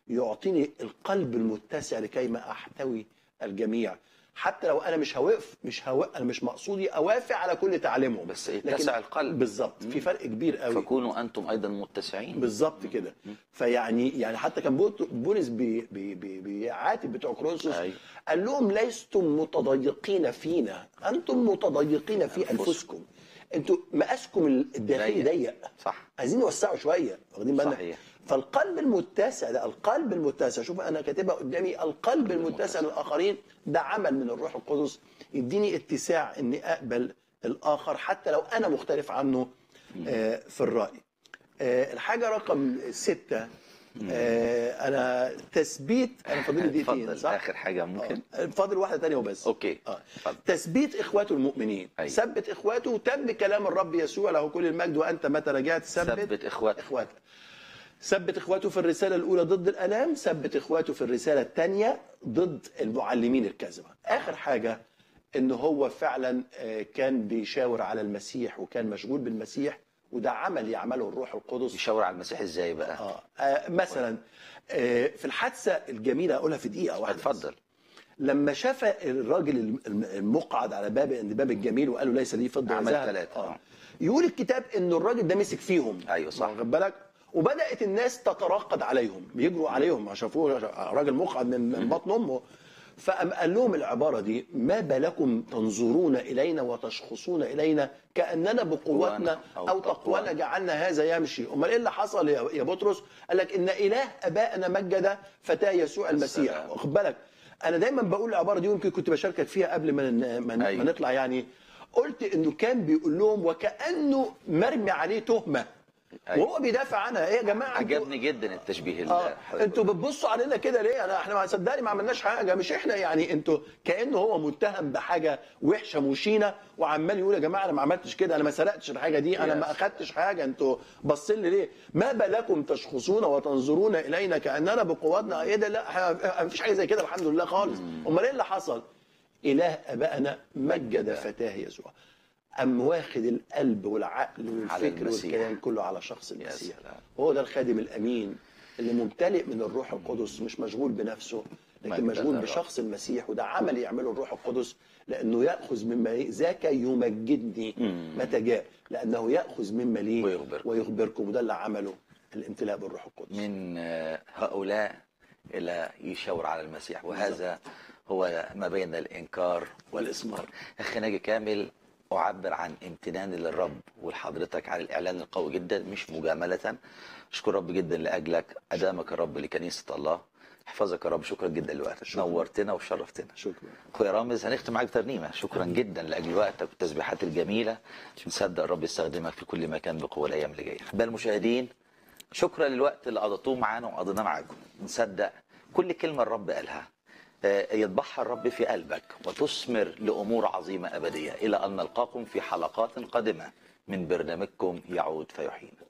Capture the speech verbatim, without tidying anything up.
يعطيني القلب المتسع لكي ما احتوي الجميع. حتى لو انا مش هوقف مش هوقف انا مش مقصودي اوافق على كل تعليمهم، بس يتسع القلب. بالظبط، في فرق كبير قوي. فكونوا انتم ايضا متسعين. بالظبط كده. فيعني يعني حتى كان بولس بي بي بي بيعاتب بتوع كورنثوس، أيوة. قال لهم لستم متضيقين فينا، انتم متضيقين في أنفسكم. انفسكم. انتوا مقاسكم الداخلي ضيق، صح، عايزين نوسعه شويه، واخدين بالنا؟ صحيح. فالقلب المتسع ده، القلب المتسع، شوف انا كاتبها قدامي، القلب المتسع للاخرين، ده عمل من الروح القدس يديني اتساع اني اقبل الاخر حتى لو انا مختلف عنه آه في الراي. آه الحاجه رقم ستة، آه انا تثبيت، انا فاضل لي دقيقتين صح؟ اخر حاجه ممكن آه فاضل واحده ثانيه وبس. اوكي. آه. تثبيت اخواته المؤمنين. أيوة. ثبت اخواته، وتم كلام الرب يسوع له كل المجد، وانت متى رجعت ثبت, ثبت اخواته اخواته ثبت اخواته في الرساله الاولى ضد الالام، ثبت اخواته في الرساله الثانيه ضد المعلمين الكذبه. اخر حاجه ان هو فعلا كان بيشاور على المسيح وكان مشغول بالمسيح، وده عمل يعمله الروح القدس. يشاور على المسيح ازاي بقى؟ اه, آه مثلا آه في الحادثه الجميله، اقولها في دقيقه واحده. اتفضل. لما شاف الراجل المقعد على باب عند باب الجميل وقال له ليس لي فضه عمل ثلاثه. آه. يقول الكتاب ان الراجل ده مسك فيهم. ايوه صح، واخد بالك؟ وبدات الناس تتراقد عليهم، بيجروا عليهم، شافوه راجل مقعد من بطن امه. فقام قال لهم العباره دي: ما بالكم تنظرون الينا وتشخصون الينا كاننا بقوتنا او تقوانا جعلنا هذا يمشي. امال ايه اللي حصل يا بطرس؟ قال لك ان اله ابائنا مجد فتاه يسوع المسيح. واخد بالك؟ انا دايما بقول العباره دي، ويمكن كنت بشاركك فيها قبل ما ما أيوة. نطلع. يعني قلت انه كان بيقول لهم وكانه مرمي عليه تهمه. أيوة. وهو بيدافع عنها. ايه يا جماعه؟ عجبني جدا التشبيه. اه انتوا بتبصوا علينا كده ليه؟ انا احنا صدقني ما عملناش حاجه، مش احنا يعني. انتوا كانه هو متهم بحاجه وحشه مشينه، وعمال يقول يا جماعه انا ما عملتش كده، انا ما سرقتش الحاجه دي، انا ما اخدتش حاجه، انتوا باصين لي ليه؟ ما بالكم تشخصون وتنظرون الينا كاننا بقوتنا. ايه ده؟ لا ما فيش حاجه زي كده الحمد لله خالص. امال ايه اللي حصل؟ اله ابائنا مجد فتاه يسوع. أم واخد القلب والعقل والفكر والكيان كله على شخص المسيح. هو ده الخادم الأمين اللي ممتلئ من الروح القدس، مش مشغول بنفسه لكن مشغول بشخص المسيح. وده عمل يعمله الروح القدس، لأنه يأخذ مما لي ذاك يمجدني متى جاء، لأنه يأخذ مما لي ويخبركم. ويخبركم. وده اللي عمله الامتلاء بالروح القدس. من هؤلاء إلى يشاور على المسيح، وهذا هو ما بين الإنكار والإصرار. أخي ناجي كامل، أعبر عن امتناني للرب ولحضرتك على الإعلان القوي جدا، مش مجاملة. أشكر رب جدا لأجلك، أدامك الرب لكنيسة الله، احفظك يا رب. شكرا جدا لوقتك، نورتنا وشرفتنا. شكرا أخويا رامز. هنختم معاك ترنيمة. شكرا جدا لأجل وقتك والتسبيحات الجميلة. نصدق الرب يستخدمك في كل مكان بقوة الأيام اللي جاية. أحباء المشاهدين، شكرا للوقت اللي قضيتوه معانا وقضيناه معاكم. نصدق كل كلمة الرب قالها يطبعها الرب في قلبك وتثمر لأمور عظيمة أبدية. إلى أن نلقاكم في حلقات قادمة من برنامجكم يعود فيحيينا.